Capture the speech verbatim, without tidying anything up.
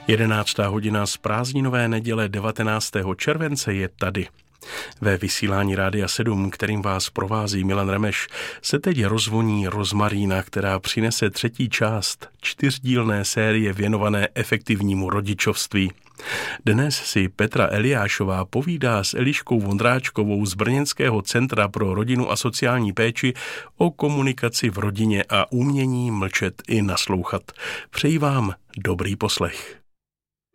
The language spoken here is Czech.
Jedenáctá hodina z prázdninové neděle devatenáctého července je tady. Ve vysílání Rádia sedm, kterým vás provází Milan Remeš, se teď rozvoní rozmarína, která přinese třetí část čtyřdílné série věnované efektivnímu rodičovství. Dnes si Petra Eliášová povídá s Eliškou Vondráčkovou z Brněnského centra pro rodinu a sociální péči o komunikaci v rodině a umění mlčet i naslouchat. Přeji vám dobrý poslech.